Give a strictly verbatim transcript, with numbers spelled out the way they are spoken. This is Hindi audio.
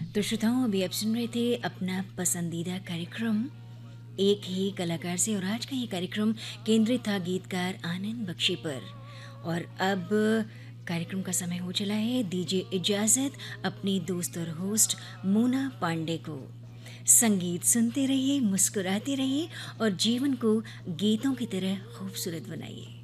तो श्रोताओं, अभी आप सुन रहे थे अपना पसंदीदा कार्यक्रम एक ही कलाकार से, और आज का ये कार्यक्रम केंद्रित था गीतकार आनंद बख्शी पर। और अब कार्यक्रम का समय हो चला है, दीजिए इजाज़त अपनी दोस्त और होस्ट मोना पांडे को। संगीत सुनते रहिए, मुस्कुराते रहिए और जीवन को गीतों की तरह खूबसूरत बनाइए।